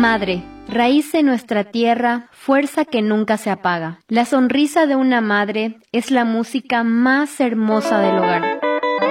Madre, raíz de nuestra tierra, fuerza que nunca se apaga. La sonrisa de una madre es la música más hermosa del hogar.